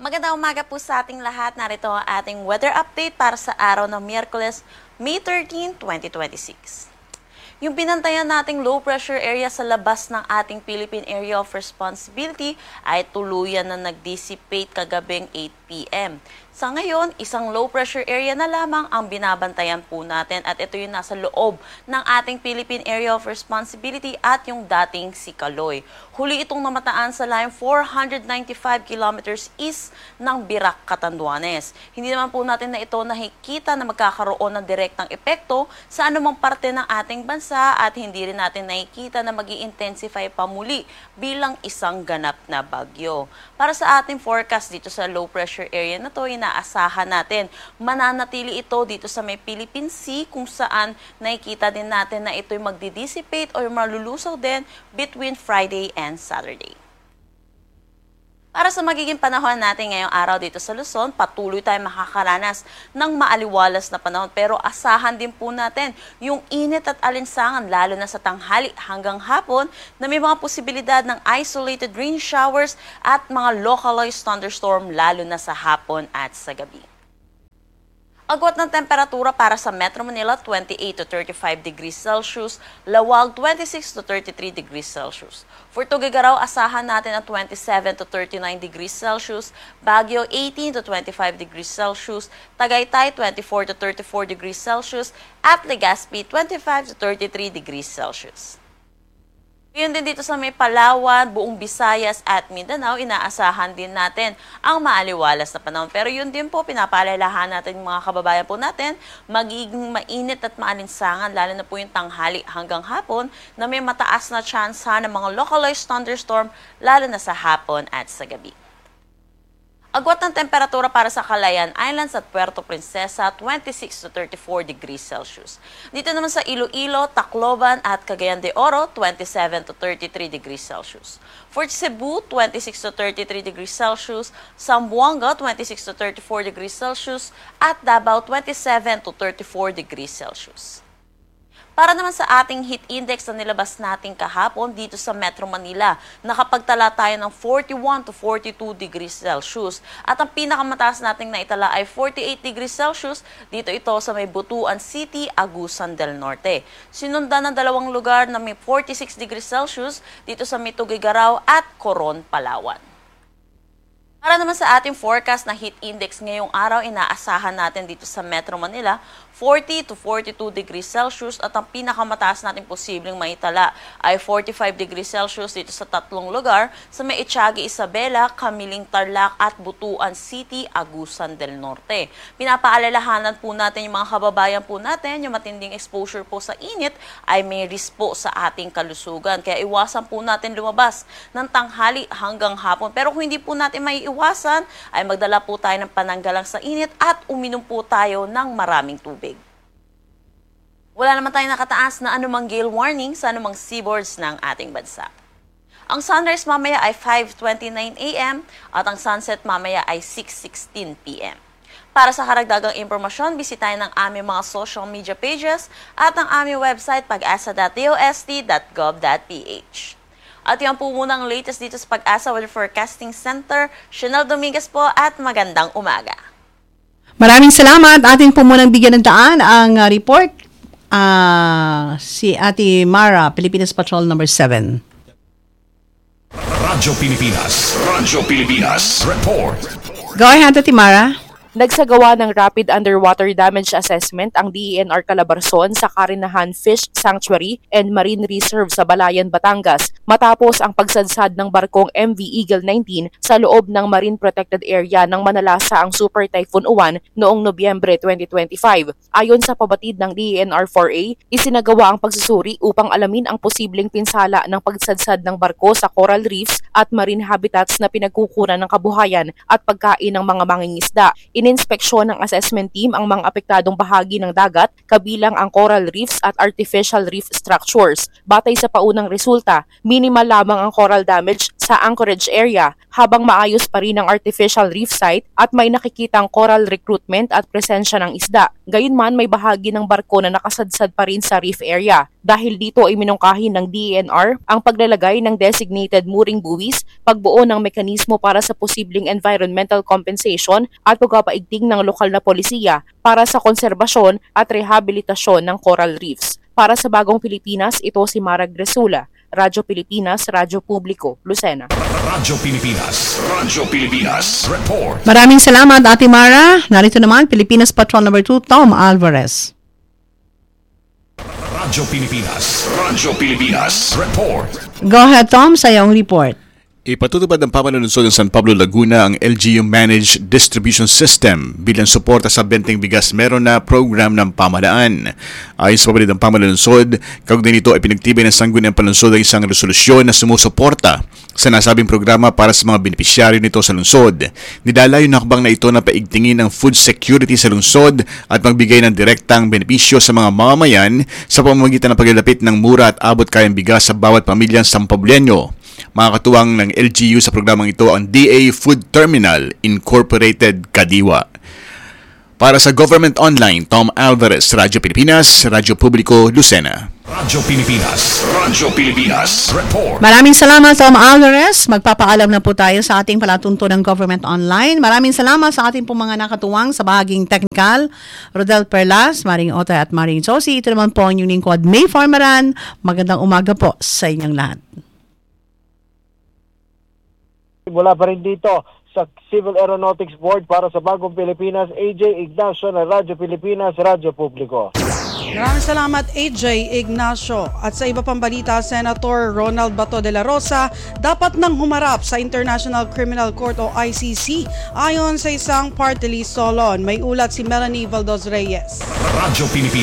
Magandang umaga po sa ating lahat. Narito ang ating weather update para sa araw ng Miyerkules, May 13, 2026. Yung binantayan nating low pressure area sa labas ng ating Philippine Area of Responsibility ay tuluyan na nag-dissipate kagabing 8 p.m. Sa ngayon, isang low pressure area na lamang ang binabantayan po natin at ito yung nasa loob ng ating Philippine Area of Responsibility at yung dating Sikaloy. Huli itong namataan sa line 495 kilometers east ng Birac, Catanduanes. Hindi naman po natin na ito nakikita na magkakaroon ng direktang epekto sa anumang parte ng ating bansa at hindi rin natin nakikita na mag-i-intensify pa muli bilang isang ganap na bagyo. Para sa ating forecast dito sa low pressure area na to, inaasahan natin mananatili ito dito sa may Philippine Sea kung saan nakikita din natin na ito'y magdi-dissipate o malulusaw din between Friday and Saturday. Para sa magiging panahon natin ngayong araw dito sa Luzon, patuloy tayong makakaranas ng maaliwalas na panahon. Pero asahan din po natin yung init at alinsangan lalo na sa tanghali hanggang hapon na may mga posibilidad ng isolated rain showers at mga localized thunderstorm lalo na sa hapon at sa gabi. Agwat ng temperatura para sa Metro Manila, 28 to 35 degrees Celsius, Lawag, 26 to 33 degrees Celsius. For Tuguegarao, asahan natin ang 27 to 39 degrees Celsius, Baguio, 18 to 25 degrees Celsius, Tagaytay, 24 to 34 degrees Celsius, at Legazpi, 25 to 33 degrees Celsius. Yun din dito sa may Palawan, buong Visayas at Mindanao, inaasahan din natin ang maaliwalas na panahon. Pero yun din po, pinapaalalahan natin yung mga kababayan po natin, magiging mainit at maalinsangan, lalo na po yung tanghali hanggang hapon, na may mataas na tsansa ng mga localized thunderstorm, lalo na sa hapon at sa gabi. Agwat ng temperatura para sa Calayan Islands at Puerto Princesa, 26 to 34 degrees Celsius. Dito naman sa Iloilo, Tacloban at Cagayan de Oro, 27 to 33 degrees Celsius. For Cebu, 26 to 33 degrees Celsius, Zamboanga, 26 to 34 degrees Celsius, at Davao, 27 to 34 degrees Celsius. Para naman sa ating heat index na nilabas natin kahapon dito sa Metro Manila, nakapagtala tayo ng 41 to 42 degrees Celsius. At ang pinakamataas nating naitala ay 48 degrees Celsius, dito ito sa may Butuan City, Agusan del Norte. Sinundan ng dalawang lugar na may 46 degrees Celsius dito sa may Tuguegarao at Coron, Palawan. Para naman sa ating forecast na heat index ngayong araw, inaasahan natin dito sa Metro Manila, 40 to 42 degrees Celsius at ang pinakamataas natin posibleng maitala ay 45 degrees Celsius dito sa tatlong lugar sa may Etiaga, Isabela, Camiling, Tarlac at Butuan City, Agusan del Norte. Pinapaalalahanan po natin yung mga kababayan po natin, yung matinding exposure po sa init ay may risk po sa ating kalusugan. Kaya iwasan po natin lumabas ng tanghali hanggang hapon. Pero kung hindi po natin maiiwasan, ay magdala po tayo ng pananggalang sa init at uminom po tayo ng maraming tubig. Wala naman tayong nakataas na anumang gale warning sa anumang seaboards ng ating bansa. Ang sunrise mamaya ay 5:29 a.m. at ang sunset mamaya ay 6:16 p.m. Para sa karagdagang impormasyon, bisitahin ang aming mga social media pages at ang aming website pag-asa.dost.gov.ph. At yan po muna ang latest dito sa Pag-asa Weather Forecasting Center. Chanel Dominguez po at magandang umaga. Maraming salamat. Atin po munang bigyan ng daan ang report. Si Ate Mara, Pilipinas Patrol number 7. Radyo Pilipinas. Report. Go ahead, Ate Mara. Nagsagawa ng Rapid Underwater Damage Assessment ang DENR Calabarzon sa Karinahan Fish Sanctuary and Marine Reserve sa Balayan, Batangas matapos ang pagsadsad ng barkong MV Eagle 19 sa loob ng Marine Protected Area nang manalasa ang Super Typhoon Uwan noong Nobyembre 2025. Ayon sa pabatid ng DENR 4A, isinagawa ang pagsusuri upang alamin ang posibleng pinsala ng pagsadsad ng barko sa coral reefs at marine habitats na pinagkukunan ng kabuhayan at pagkain ng mga mangingisda. Ininspeksyon ng assessment team ang mga apektadong bahagi ng dagat, kabilang ang coral reefs at artificial reef structures. Batay sa paunang resulta, minimal lamang ang coral damage sa sa Anchorage area habang maayos pa rin ang artificial reef site at may nakikitang coral recruitment at presensya ng isda. Gayunman may bahagi ng barko na nakasadsad pa rin sa reef area. Dahil dito ay minungkahi ng DENR ang paglalagay ng designated mooring buoys, pagbuo ng mekanismo para sa posibleng environmental compensation at pagpapaigting ng lokal na polisiya para sa konserbasyon at rehabilitasyon ng coral reefs. Para sa Bagong Pilipinas, ito si Mara Gresula, Radyo Pilipinas, Radyo Publiko, Lucena. Radyo Pilipinas, report. Maraming salamat, Ate Mara. Narito naman, Pilipinas Patrol No. 2, Tom Alvarez. Radyo Pilipinas, report. Go ahead, Tom, sa iyong report. Ipatutupad ng pamanunsod ng San Pablo, Laguna ang LGU Managed Distribution System bilang suporta sa benteng bigas meron na program ng pamahalaan. Ayon sa pabalid ng pamanunsod, kaugnay nito ay pinagtibay ng sangguniang panunsod ang isang resolusyon na sumusuporta sa nasabing programa para sa mga benepisyaryo nito sa lungsod. Nidalayo na hakbang na ito na paigtingin ang food security sa lungsod at magbigay ng direktang benepisyo sa mga mamamayan sa pamamagitan ng paglalapit ng mura at abot kayang bigas sa bawat pamilyang Sampabulyenyo. Makakatuwang ng LGU sa programang ito ang DA Food Terminal Incorporated Kadiwa. Para sa Government Online, Tom Alvarez, Radyo Pilipinas, Radyo Publiko, Lucena. Radyo Pilipinas, report. Maraming salamat, Tom Alvarez. Magpapaalam na po tayo sa ating palatuntunang Government Online. Maraming salamat sa ating pong mga nakatuwang sa bahaging technical, Rodel Perlas, Maring Ota at Maring Josie. Ito naman po ang inyong lingkod, May Farmaran. Magandang umaga po sa inyong lahat. Mula pa rin dito sa Civil Aeronautics Board para sa Bagong Pilipinas, AJ Ignacio ng Radyo Pilipinas, Radyo Publiko. Maraming salamat AJ Ignacio. At sa iba pang balita, Senator Ronald Bato de la Rosa dapat nang humarap sa International Criminal Court o ICC. Ayon sa isang party list solon, may ulat si Melanie Valdos Reyes. Radyo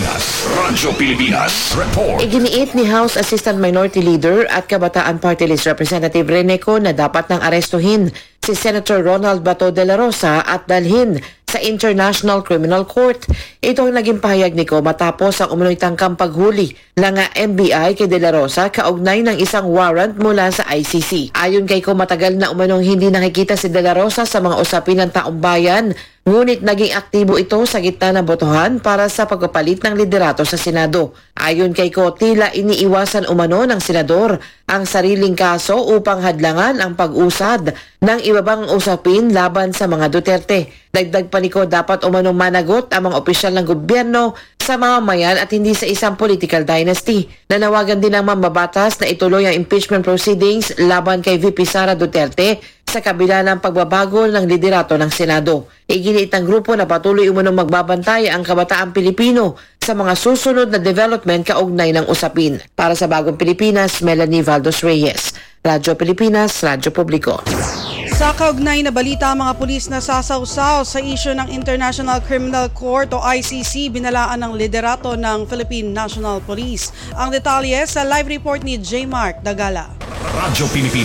Pilipinas, report. Iginiit ni House Assistant Minority Leader at Kabataan Party List Representative Reneco na dapat nang arestuhin si Senator Ronald Bato de la Rosa at dalhin sa International Criminal Court. Ito ang naging pahayag ni Ko matapos ang umunoy tangkang paghuli ng NBI kay De La Rosa kaugnay ng isang warrant mula sa ICC. Ayon kay Ko, matagal na umanong hindi nakikita si De La Rosa sa mga usapin ng taong bayan, ngunit naging aktibo ito sa gitna ng botohan para sa pagpapalit ng liderato sa Senado. Ayon kay Ko, tila iniiwasan umano ng senador ang sariling kaso upang hadlangan ang pag-usad ng ibabang usapin laban sa mga Duterte. Dagdag pa ni Ko, dapat umanong managot ang mga opisyal ng gobyerno sa mamamayan at hindi sa isang political dynasty. Nanawagan din ng mambabatas na ituloy ang impeachment proceedings laban kay VP Sara Duterte sa kabila ng pagbabago ng liderato ng Senado. Iginiit ng grupo na patuloy umunong magbabantay ang kabataang Pilipino sa mga susunod na development kaugnay ng usapin. Para sa Bagong Pilipinas, Melanie Valdos Reyes, Radyo Pilipinas, Radyo Publiko. Sa kaugnay na balita, mga pulis na sasawsaw sa isyu ng International Criminal Court o ICC binalaan ng liderato ng Philippine National Police. Ang detalye sa live report ni J. Mark Dagala. Radyo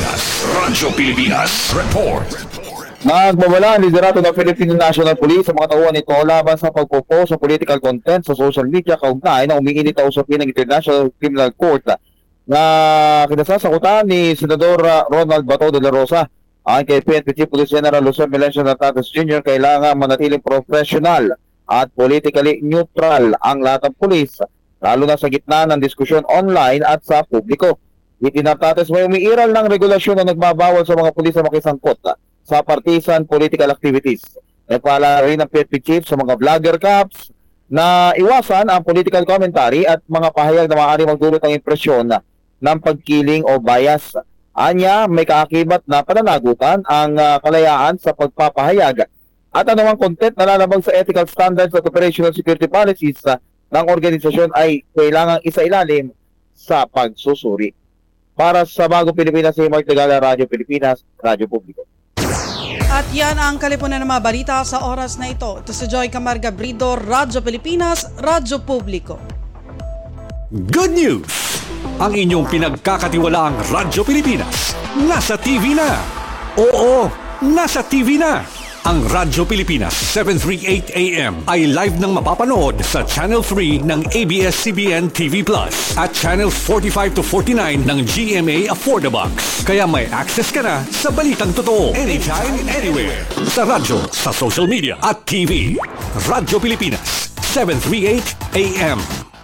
Pilipinas, report. Nagbabala ang liderato ng Philippine National Police sa mga tauhan nito laban sa pagpopost sa political content sa social media kaugnay na umiinit na usapin ng International Criminal Court na kinasasakutan ni Senador Ronald Bato de la Rosa. Ayon kay PNP Chief Police General Luzon Melencio Natatas Jr., kailangan manatiling professional at politically neutral ang lahat ng pulis, lalo na sa gitna ng diskusyon online at sa publiko. Itinatatas may umiiral ng regulasyon na nagbabawal sa mga pulis na makisangkot sa partisan political activities. Nagpaalala rin ng PNP Chief sa mga vlogger caps na iwasan ang political commentary at mga pahayag na maaari magdulot ng impresyon ng pagkiling o bias. Anya, may kaakibat na pananagutan ang kalayaan sa pagpapahayag at anumang content na lalabag sa ethical standards at operational security policies ng organisasyon ay kailangang isailalim sa pagsusuri. Para sa Bagong Pilipinas, si Mark Tagala, Radyo Pilipinas, Radyo Publiko. At yan ang kalipunan ng mga balita sa oras na ito. Ito si Joy Camarga Brido, Radyo Pilipinas, Radyo Publiko. Good news! Ang inyong pinagkakatiwalaang Radyo Pilipinas nasa TV na. Oo, nasa TV na. Ang Radyo Pilipinas 738 AM ay live nang mapapanood sa Channel 3 ng ABS-CBN TV Plus at Channels 45 to 49 ng GMA Affordabox. Kaya may access ka na sa balitang totoo anytime, anywhere. Sa radyo, sa social media at TV. Radyo Pilipinas 738 AM.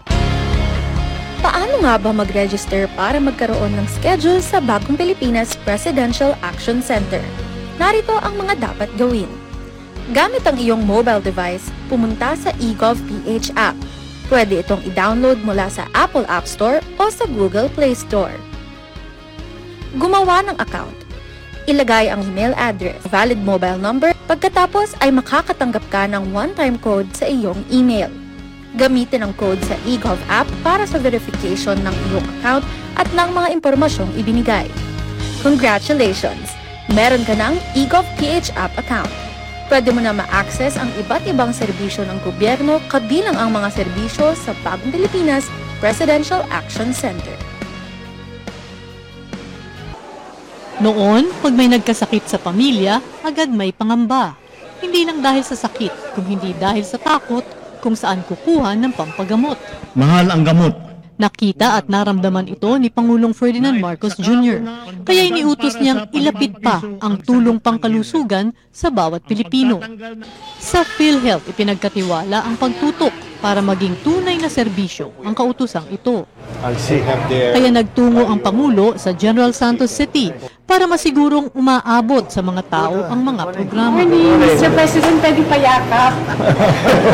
Paano nga ba mag-register para magkaroon ng schedule sa Bagong Pilipinas Presidential Action Center? Narito ang mga dapat gawin. Gamit ang iyong mobile device, pumunta sa eGovPH app. Pwede itong i-download mula sa Apple App Store o sa Google Play Store. Gumawa ng account. Ilagay ang email address, valid mobile number, pagkatapos ay makakatanggap ka ng one-time code sa iyong email. Gamitin ang code sa eGov app para sa verification ng iyong account at ng mga impormasyong ibinigay. Congratulations! Meron ka ng eGovPH app account. Pwede mo na ma-access ang iba't ibang serbisyo ng gobyerno kabilang ang mga serbisyo sa Bagong Pilipinas Presidential Action Center. Noon, pag may nagkasakit sa pamilya, agad may pangamba. Hindi lang dahil sa sakit, kung hindi dahil sa takot kung saan kukuha ng pampagamot. Mahal ang gamot. Nakita at naramdaman ito ni Pangulong Ferdinand Marcos Jr. Kaya iniutos niyang ilapit pa ang tulong pangkalusugan sa bawat Pilipino. Sa PhilHealth, ipinagkatiwala ang pagtutok para maging tunay na serbisyo ang kautusang ito. Kaya nagtungo ang Pangulo sa General Santos City para masigurong umaabot sa mga tao ang mga programa. Mr. President, pwede payakap.